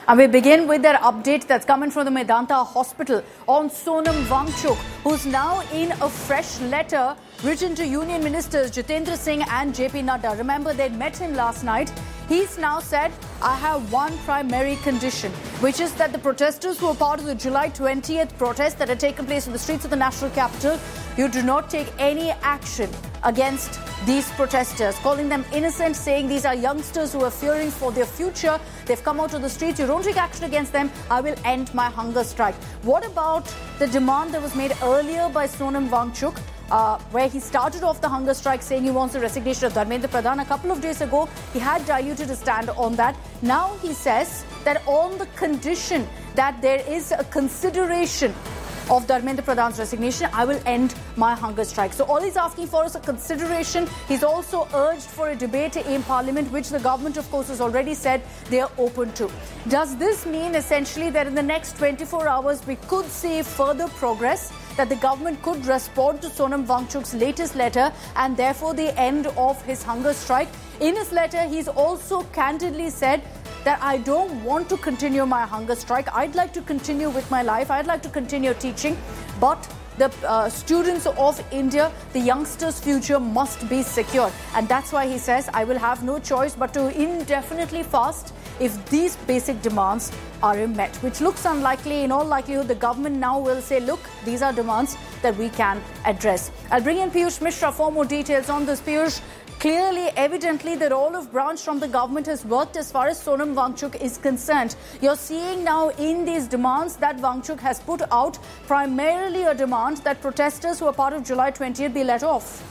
And we begin with that update that's coming from the Medanta hospital on Sonam Wangchuk, who's now in a fresh letter written to Union Ministers Jitendra Singh and JP Nadda. Remember, they'd met him last night. He's now said, I have one primary condition, which is that the protesters who were part of the July 20th protest that had taken place in the streets of the national capital, you do not take any action against these protesters, calling them innocent, saying these are youngsters who are fearing for their future. They've come out to the streets. You don't take action against them. I will end my hunger strike. What about the demand that was made earlier by Sonam Wangchuk, where he started off the hunger strike saying he wants the resignation of Dharmendra Pradhan? A couple of days ago, he had diluted his stand on that. Now he says that on the condition that there is a consideration of Dharmendra Pradhan's resignation, I will end my hunger strike. So all he's asking for is a consideration. He's also urged for a debate in Parliament, which the government, of course, has already said they are open to. Does this mean essentially that in the next 24 hours we could see further progress, that the government could respond to Sonam Wangchuk's latest letter and therefore the end of his hunger strike? In his letter, he's also candidly said that I don't want to continue my hunger strike. I'd like to continue with my life. I'd like to continue teaching. But the students of India, the youngsters' future must be secured. And that's why he says, I will have no choice but to indefinitely fast if these basic demands are met, which looks unlikely. In all likelihood, the government now will say, look, these are demands that we can address. I'll bring in Piyush Mishra for more details on this. Piyush, clearly, evidently, the olive branch from the government has worked as far as Sonam Wangchuk is concerned. You're seeing now in these demands that Wangchuk has put out primarily a demand that protesters who are part of July 20th be let off.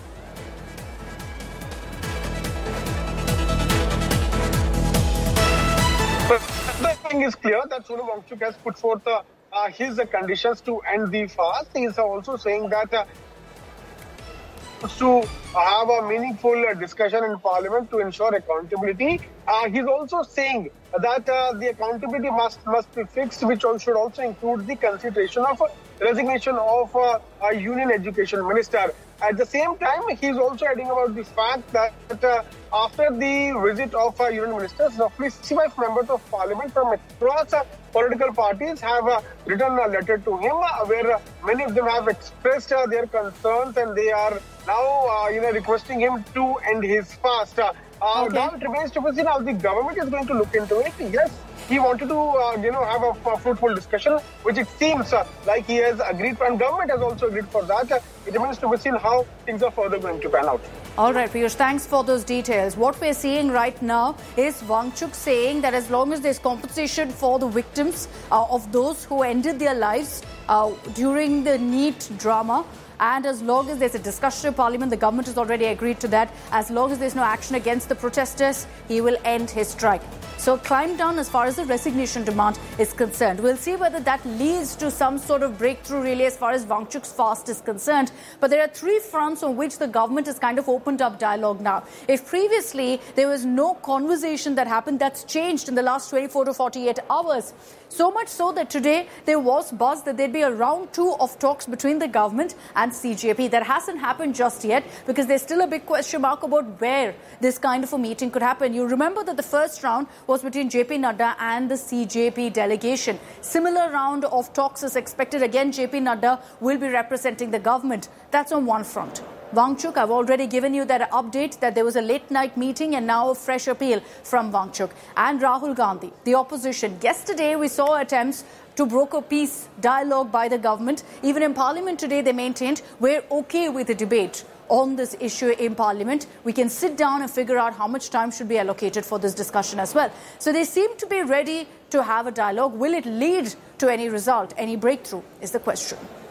The thing is clear that Sonam Wangchuk has put forth his conditions to end the fast. He is also saying that to have a meaningful discussion in Parliament to ensure accountability. He's also saying that the accountability must be fixed, which should also include the consideration of resignation of a union education minister. At the same time, he's also adding about the fact that after the visit of union ministers, roughly 65 members of Parliament from across political parties have written a letter to him, where many of them have expressed their concerns and they are now requesting him to end his fast. Now it remains to be seen how the government is going to look into it. Yes, he wanted to have a fruitful discussion, which it seems like he has agreed for, and government has also agreed for that. It remains to be seen how things are further going to pan out. All right, Piyush, thanks for those details. What we're seeing right now is Wangchuk saying that as long as there's compensation for the victims of those who ended their lives during the NEET drama, and as long as there's a discussion in Parliament, the government has already agreed to that. As long as there's no action against the protesters, he will end his strike. So climb down as far as the resignation demand is concerned. We'll see whether that leads to some sort of breakthrough really as far as Wangchuk's fast is concerned. But there are three fronts on which the government has kind of opened up dialogue now. If previously there was no conversation that happened, that's changed in the last 24 to 48 hours. So much so that today there was buzz that there'd be a round two of talks between the government and CJP. That hasn't happened just yet because there's still a big question mark about where this kind of a meeting could happen. You remember that the first round was between JP Nadda and the CJP delegation. Similar round of talks is expected. Again, JP Nadda will be representing the government. That's on one front. Wangchuk, I've already given you that update that there was a late night meeting and now a fresh appeal from Wangchuk. And Rahul Gandhi, the opposition. Yesterday we saw attempts to broker peace dialogue by the government. Even in Parliament today they maintained we're okay with the debate on this issue in Parliament. We can sit down and figure out how much time should be allocated for this discussion as well. So they seem to be ready to have a dialogue. Will it lead to any result, any breakthrough is the question.